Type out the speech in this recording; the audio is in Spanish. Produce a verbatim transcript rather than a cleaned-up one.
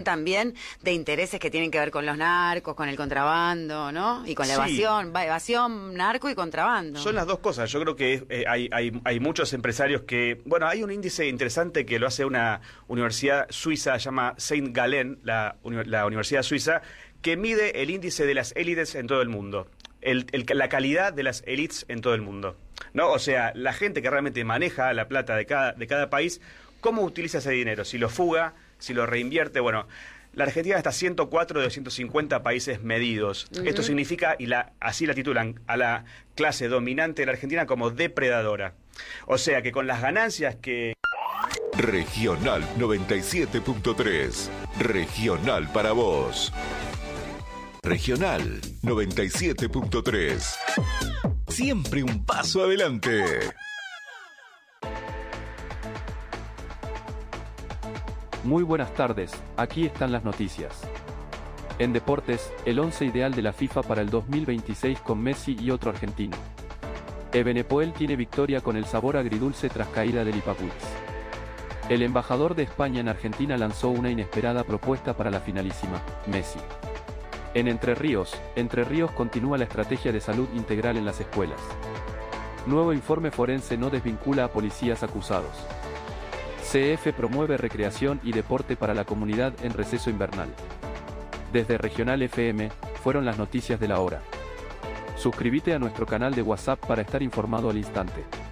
también de intereses que tienen que ver con los narcos, con el contrabando, ¿no? Y con la Sí. evasión, va, evasión, narco y contrabando. Son las dos cosas. Yo creo que eh, hay, hay, hay muchos empresarios que... Bueno, hay un índice interesante que lo hace una universidad suiza, se llama Saint Gallen, la, uni- la universidad suiza, que mide el índice de las élites en todo el mundo. El, el, la calidad de las élites en todo el mundo, ¿no? O sea, la gente que realmente maneja la plata de cada, de cada país, ¿cómo utiliza ese dinero? Si lo fuga, si lo reinvierte, bueno... La Argentina está a ciento cuatro de doscientos cincuenta países medidos. Uh-huh. Esto significa, y la, así la titulan, a la clase dominante de la Argentina como depredadora. O sea que con las ganancias que... Regional noventa y siete punto tres. Regional para vos. Regional noventa y siete punto tres. Siempre un paso adelante. Muy buenas tardes, aquí están las noticias. En deportes, el once ideal de la FIFA para el dos mil veintiséis con Messi y otro argentino. Ebenepoel tiene victoria con el sabor agridulce tras caída del Ipapuix. El embajador de España en Argentina lanzó una inesperada propuesta para la finalísima, Messi. En Entre Ríos, Entre Ríos continúa la estrategia de salud integral en las escuelas. Nuevo informe forense no desvincula a policías acusados. C F promueve recreación y deporte para la comunidad en receso invernal. Desde Regional F M, fueron las noticias de la hora. Suscríbete a nuestro canal de WhatsApp para estar informado al instante.